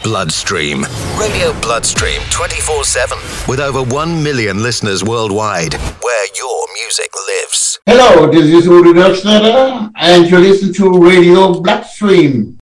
Bloodstream. Radio Bloodstream 24/7. With over 1 million listeners worldwide. Where your music lives. Hello, this is Uri Doksnada, and you listen to Radio Bloodstream.